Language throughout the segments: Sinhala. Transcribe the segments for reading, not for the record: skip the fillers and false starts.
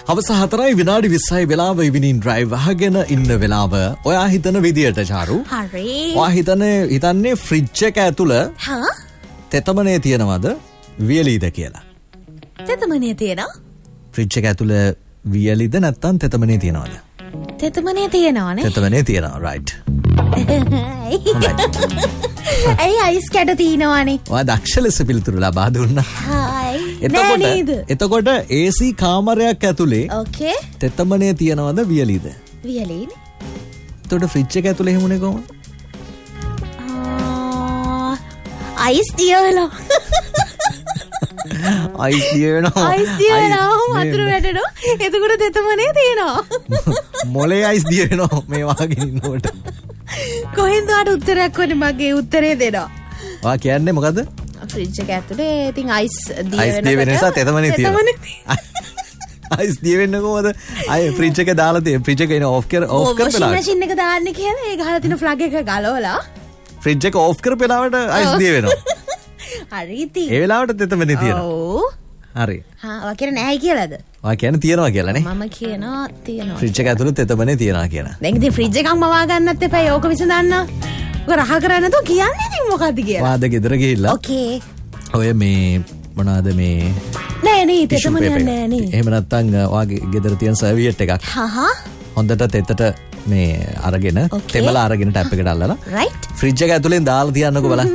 අවස 4යි විනාඩි 20යි වෙලාව ඉවිනින් ඩ්‍රයිව් අහගෙන ඉන්න වෙලාව ඔයා හිතන විදියට චාරු. හරි. ඔයා හිතන්නේ ෆ්‍රිජ් එක ඇතුළ තෙතමනේ තියනවද වියලිද කියලා? තෙතමනේ තියනවා? ෆ්‍රිජ් එක ඇතුළ වියලිද නැත්නම් තෙතමනේ තියනවද? තෙතමනේ තියනවනේ. තෙතමනේ තියනවා right. ඇයි අයිස් කැට තියනවනේ? ඔයා දක්ෂ ලෙස පිළිතුරු ලබා දුන්නා. එතකොට AC කාමරයක් ඇතුලේ ඕකේ තෙතමනේ තියනවද වියලිද? වියලිනේ. එතකොට ෆ්‍රිජ් එක ඇතුලේ එහෙමුනේ කොහොමද? අයිස් තියනවා. අයිස් තියනවා. වතුර වැටෙනවා. එතකොට තෙතමනේ තියනවා. මොලේ අයිස් දියනවා මේ වගේ ඉන්නකොට. කොහෙන්ද ආට උත්තරයක් වනේ මගේ උත්තරේ දෙනවා. ඔයා කියන්නේ මොකද? ෆ්‍රිජ් එක ඇතුලේ ඉතින් අයිස් දිය වෙන නිසා තෙතමනේ තියෙනවා. අයිස් දිය වෙන්න කොහොමද? අය ෆ්‍රිජ් එක දාලා තියෙන ෆ්‍රිජ් එක ඕෆ් කරපලා. මැෂින් එක දාන්න කියලා ඒ ගහලා තියෙන ප්ලග් එක ගලවලා ෆ්‍රිජ් එක ඕෆ් කරපලාවට අයිස් දිය වෙනවා. හරි ඉතින්. ඒ වෙලාවට තෙතමනේ තියෙනවා. ඔව්. හරි. ඔයා කියන්නේ නැහැ කියලාද? ඔයා කියන්නේ තියනවා කියලා නේ? මම කියනවා තියනවා. ෆ්‍රිජ් එක ඇතුලේ තෙතමනේ තියනවා කියලා. දැන් ඉතින් ෆ්‍රිජ් එකක් මවා ගන්නත් එපා. ඕක විසඳන්න. ඔක රහ කරන්නේ නැතුව කියන්නේ ඉතින් මොකද්ද කියලා. වාද ගෙදර ගිහිල්ලා. ඕකේ. ඔය මේ මොනවාද මේ නෑ නේ තෙතමනේ නෑ නේ. එහෙම නැත්නම් ඔයාගේ ගෙදර තියෙන සර්වියට් එකක්. හොඳට තෙතට මේ අරගෙන තෙමලා අරගෙන ටැප් එකට අල්ලලා රයිට් ෆ්‍රිජ් එක ඇතුලෙන් දාලා තියන්නකෝ බලන්න.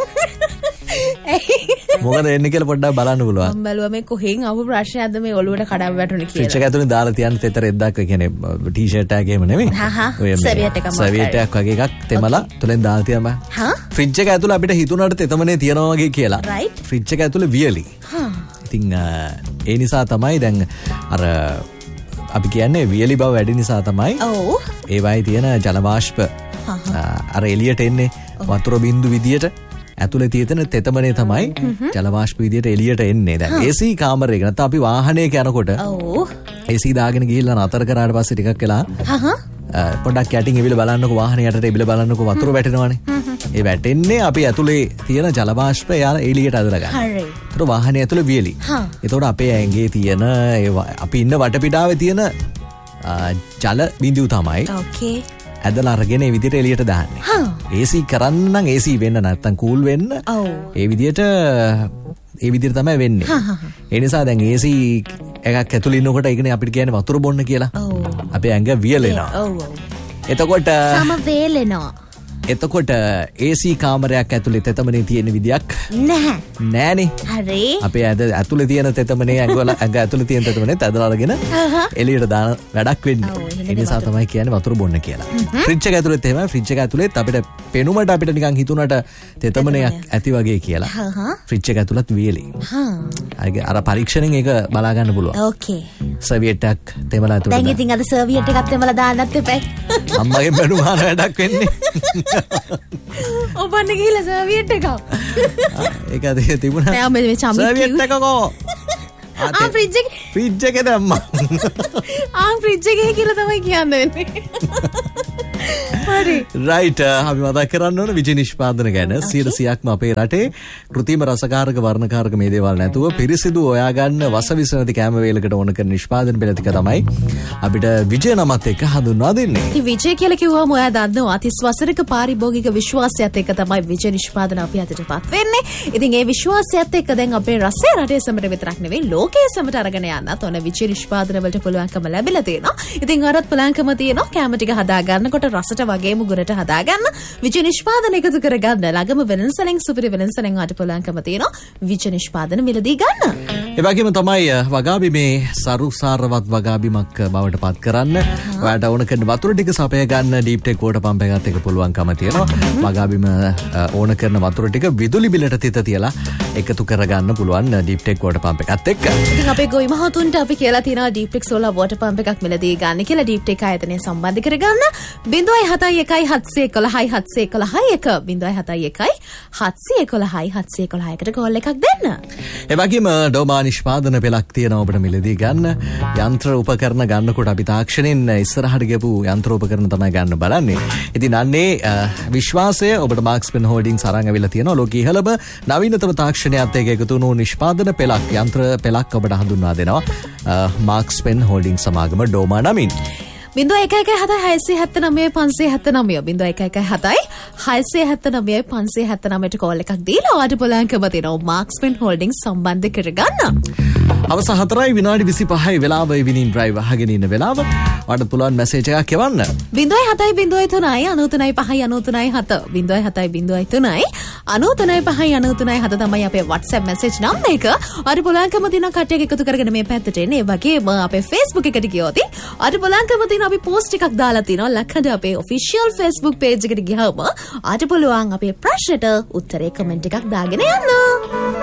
මොකද එන්නේ කියලා පොඩ්ඩක් බලන්න පුළුවන්. මම බැලුවා මේ කොහෙන් ආපු ප්‍රශ්නයක්ද මේ ඔළුවට කඩම් වැටුනේ කියලා. ෆ්‍රිජ් එක ඇතුලෙන් දාලා තියන්න තෙත රෙද්දක් කියන්නේ ටී-ෂර්ට් එකක් එහෙම නෙමෙයි. සර්වියට් එකක් සර්වියට් එකක් වගේ එකක් තෙමලා තුලෙන් දාලා තියන්න බෑ. ෆ්‍රිජ් එක ඇතුලේ අපිට හිතුණාට තෙතමනේ තියනවා වගේ කියලා. ෆ්‍රිජ් එක ඇතුලේ වියලි. ඉතින් ඒ නිසා තමයි දැන් අර අපි කියන්නේ වියලි බව වැඩි නිසා තමයි ඒ වගේ තියෙන ජල වාෂ්ප අර එළියට එන්නේ වතුර බින්දු විදියට ඇතුලේ තියෙන තෙතමනේ තමයි ජල වාෂ්ප විදියට එළියට එන්නේ. දැන් AC කාමරයක නැත්නම් අපි වාහනයක යනකොට AC දාගෙන ගිහිල්ලා නතර කරාට පස්සේ ටිකක් වෙලා පොඩ්ඩක් යටින් එවිල බලන්නකෝ වාහනේ යටට එවිල බලන්නකෝ වතුර වැටෙනවනේ. ඒ වැටෙන්නේ අපි ඇතුලේ තියෙන ජල වාෂ්පය යාල එළියට අදලා ගන්න. හරි. ඒතර වාහනේ ඇතුලේ වියලි. ඒතකොට අපේ ඇඟේ තියෙන අපි ඉන්න වටපිටාවේ තියෙන ජල බිඳුව තමයි. ඕකේ. ඇදලා අරගෙන ඒ විදිහට එළියට දාන්නේ. AC කරන්න නම් AC වෙන්න නැත්තම් කූල් වෙන්න. ඒ විදිහට තමයි වෙන්නේ. ඒ නිසා දැන් AC එකක් ඇතුළේ ඉන්නකොට ඒකනේ අපිට කියන්නේ වතුර බොන්න කියලා. අපේ ඇඟ වියලෙනවා. එතකොට සම වේලෙනවා. එතකොට AC කාමරයක් ඇතුලේ තෙතමනේ තියෙන විදියක් නෑනේ. හරි. අපේ ඇතුලේ තියෙන තෙතමනේ ඇඟ ඇතුලේ තියෙන තෙතමනේ ඇදලා අරගෙන එළියට දාන වැඩක් වෙන්නේ. ඒ නිසා තමයි කියන්නේ වතුර බොන්න කියලා. ෆ්‍රිජ් එක ඇතුලේ එහෙම ෆ්‍රිජ් එක ඇතුලේ අපිට පෙනුමට අපිට නිකන් හිතුණට තෙතමනයක් ඇති වගේ කියලා. ෆ්‍රිජ් එක ඇතුලත් වියලි. අර පරීක්ෂණෙන් ඒක බලා ගන්න පුළුවන්. ඕකේ. සර්වියට් එකක් තෙමලා ඇතුලේ. දැන් ඉතින් අද සර්වියට් එකක් තෙමලා දාන්නත් එපා. අම්මගේ බැනුමාන වැඩක් වෙන්නේ. ඔබන්න ගිහිල්ලා සර්වියට් එකක්. ඒක අද තිබුණා. නෑ මේ චම්මි සර්වියට් එකකෝ. ෆ්‍රිජ් එකේ දැම්මා. ෆ්‍රිජ් එකේ කියලා තමයි කියන්නේ. හරි. රයිට් අපි මතක් කරන්න ඕන විජය නිෂ්පාදන ගැන 100%ක්ම අපේ රටේ කෘත්‍රිම රසකාරක වර්ණකාරක මේ දේවල් නැතුව පිරිසිදු හොයා ගන්න වසවිස නැති කැම වේලකට ඕන කරන නිෂ්පාදන පෙළ ටික තමයි අපිට විජය නමත් එක්ක හඳුන්වා දෙන්නේ. ඉතින් විජය කියලා කිව්වම ඔයා දන්නවා 30 වසරක පාරිභෝගික විශ්වාසයත් එක්ක තමයි විජය නිෂ්පාදන අපි අතටපත් වෙන්නේ. ඉතින් ඒ විශ්වාසයත් එක්ක දැන් අපේ රසය රටේ සමට විතරක් නෙවෙයි ලෝකයේ සමට අරගෙන යන්නත් ඕන විජය නිෂ්පාදන වලට පුළුවන්කම ලැබිලා තියෙනවා. ඉතින් අරත් පුළුවන්කම තියෙනවා කැම ටික හදා ගන්නකොට රසට වගේම ගුණට හදාගන්න විජය නිෂ්පාදන එකතු කරගන්න ළඟම වෙළඳසැලෙන් සුපිරි වෙළඳසැලෙන් වට පුළුවන්කම තියෙනවා විජය නිෂ්පාදන මිලදී ගන්න. ඒ වගේම තමයි වගාබි මේ සරුසාරවත් වගාබිමක් බවට පත් කරන්න. ඔයාලට ඕන කරන වතුර ටික සපය ගන්න ඩීප් ටෙක් වෝටර් පම්ප් එකත් එක්ක පුළුවන්කම තියෙනවා. වගාබිම ඕන කරන වතුර ටික විදුලි බිලට තිත තියලා එකතු කරගන්න පුළුවන් ඩීප් ටෙක් වෝටර් පම්ප් එකත් එක්ක. ඉතින් අපේ ගොවි මහතුන්ට අපි කියලා තියෙනවා deep tech solar water pump එකක් මිලදී ගන්න කියලා ඩීප් ටෙක් ආයතනය සම්බන්ධ කරගන්න 0.7 071 කෝල් එකක් දෙන්න. ඒ වගේම ඩෝමා නිෂ්පාදන පෙළක් තියෙනවා ඔබට මිලදී ගන්න. යන්ත්‍ර උපකරණ ගන්නකොට අපි තාක්ෂණයෙන් ඉස්සරහට ගියපු යන්ත්‍ර උපකරණ තමයි ගන්න බලන්නේ. ඉතින් අන්නේ විශ්වාසය ඔබට මාක්ස් පෙන් හෝල්ඩින්ග්ස් අරන් අවිලා තියෙනවා. ලෝකයේ ඉහළම නවීනතම තාක්ෂණයත් එක්ක එකතු වුණු නිෂ්පාදන පෙළක් යන්ත්‍ර පෙළක් ඔබට හඳුන්වා දෙනවා. මාක්ස් පෙන් හෝල්ඩින්ග් සමාගම ඩෝමා නමින්. 011 කෝල් එකක් දීලා ඔයාලට පුළුවන්කම තියෙනවා මාක්ස් පෙන් හෝල්ඩින්ග්ස් සම්බන්ධ කරගන්න. අවස 4:25 වෙලාව ඉවිනින් ඩ්‍රයිව් අහගෙන ඉන්න වෙලාව. ඔයාලට පුළුවන් මැසේජ් එකක් එවන්න. 0703993 තමයි අපේ WhatsApp message නම් එක. ඔයාලට පුළුවන්කම තියෙනවා කට්ටියක් එකතු කරගෙන මේ පැත්තට එන්න. ඒ වගේම අපේ Facebook එකට ගියොත් ඔයාලට පුළුවන්කම තියෙනවා අපි post එකක් දාලා තිනවා ලක්කඩ අපේ official Facebook page එකට ගියාම ඔයාලට පුළුවන් අපේ ප්‍රශ්නට උත්තරේ comment එකක් දාගෙන යන්න.